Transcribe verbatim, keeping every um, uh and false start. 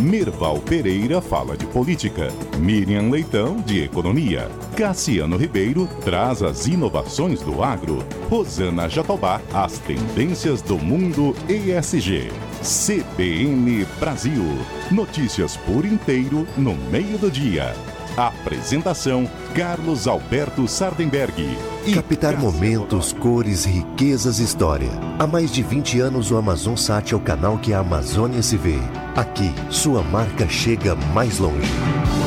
Merval Pereira fala de política, Miriam Leitão de economia, Cassiano Ribeiro traz as inovações do agro, Rosana Jatobá as tendências do mundo E S G. C B N Brasil, notícias por inteiro no meio do dia. Apresentação Carlos Alberto Sardenberg. Captar momentos, cores, riquezas e história. Há mais de vinte anos o Amazonsat é o canal que a Amazônia se vê. Aqui, sua marca chega mais longe.